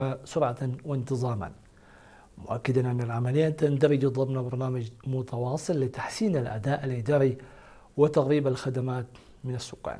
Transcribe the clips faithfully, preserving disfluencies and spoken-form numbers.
سرعة وانتظاما، مؤكدا أن العملية تندرج ضمن برنامج متواصل لتحسين الأداء الإداري وتقريب الخدمات من السكان.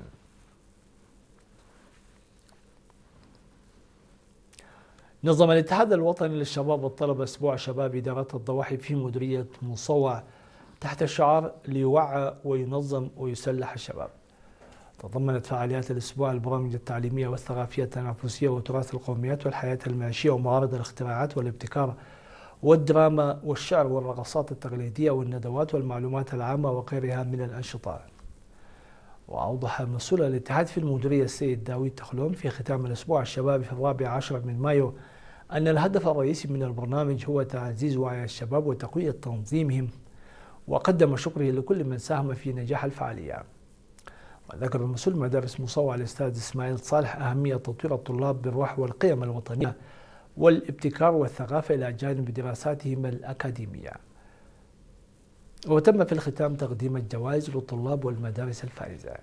نظم الاتحاد الوطني للشباب والطلبة أسبوع شباب إدارات الضواحي في مديرية مصوع تحت الشعار ليوعى وينظم ويسلح الشباب. تضمنت فعاليات الأسبوع البرامج التعليمية والثقافية التنافسية وتراث القوميات والحياة المعيشية ومعارض الاختراعات والابتكار والدراما والشعر والرقصات التقليدية والندوات والمعلومات العامة وغيرها من الأنشطة. وأوضح مسؤول الاتحاد في المديرية السيد داوود تخلون في ختام الأسبوع الشبابي في الرابع عشر من مايو أن الهدف الرئيسي من البرنامج هو تعزيز وعي الشباب وتقوية تنظيمهم، وقدم شكره لكل من ساهم في نجاح الفعالية. وذكر مسؤول مدارس مصوع الأستاذ إسماعيل صالح أهمية تطوير الطلاب بالروح والقيم الوطنية والابتكار والثقافة إلى جانب دراساتهم الأكاديمية. وتم في الختام تقديم الجوائز للطلاب والمدارس الفائزة.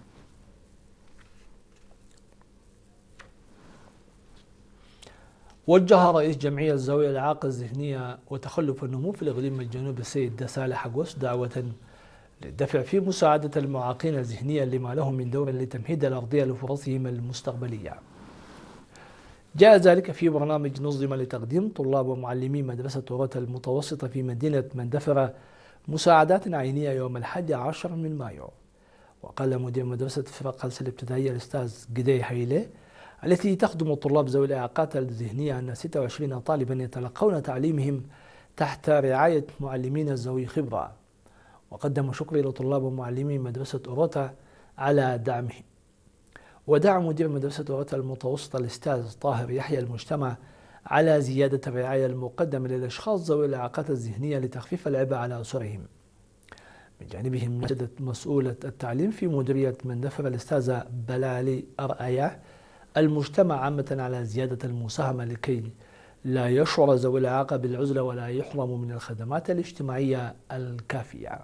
وجه رئيس جمعية ذوي الإعاقة الذهنية وتخلف النمو في الإقليم الجنوبي السيد صالح أغوص دعوة للدفع في مساعدة المعاقين الذهنية لما لهم من دور لتمهيد الأرضية لفرصهم المستقبلية. جاء ذلك في برنامج نظم لتقديم طلاب ومعلمي مدرسة أوروتا المتوسطة في مدينة مندفرة مساعدات عينية يوم الحادي عشر من مايو. وقال مدير مدرسة فرق هلس الابتدائية الأستاذ قدي هيلي التي تخدم الطلاب ذوي الإعاقات الذهنية أن ستة وعشرين طالبا يتلقون تعليمهم تحت رعاية معلمين ذوي خبرة. وقدم شكري لطلاب ومعلمي مدرسة أوروتا على دعمهم. ودعا مدير مدرسة أوروتا المتوسطة الأستاذ طاهر يحيى المجتمع على زيادة الرعاية المقدمة للأشخاص ذوي الإعاقات الذهنية لتخفيف العبء على أسرهم. من جانبهم نشدت مسؤولة التعليم في مديرية مندفر الأستاذة بلالي أرأية المجتمع عامة على زيادة المساهمة لكي لا يشعر ذوي الإعاقة بالعزلة ولا يحرموا من الخدمات الاجتماعية الكافية.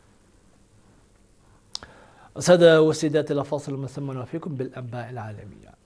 سادة والسيدات، إلى فاصل ثم نوافيكم بالأنباء العالمية.